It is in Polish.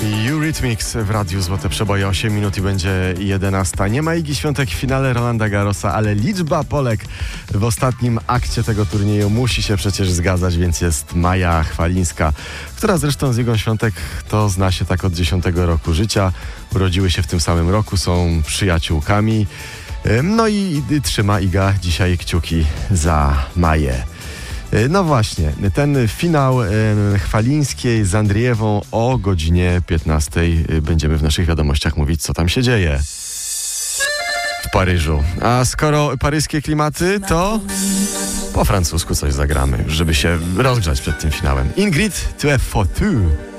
Eurythmics w Radiu Złote Przeboje, 8 minut i będzie 11. Nie ma Igi Świątek w finale Rolanda Garrosa, ale liczba Polek w ostatnim akcie tego turnieju musi się przecież zgadzać, więc jest Maja Chwalińska, która zresztą z Igą Świątek to zna się tak od 10 roku życia. Urodziły się w tym samym roku, są przyjaciółkami. No i trzyma Iga dzisiaj kciuki za Maję. No właśnie, ten finał Chwalińskiej z Andrijewą o godzinie 15 będziemy w naszych wiadomościach mówić, co tam się dzieje w Paryżu. A skoro paryskie klimaty, to po francusku coś zagramy, żeby się rozgrzać przed tym finałem. Ingrid, tu es foutu.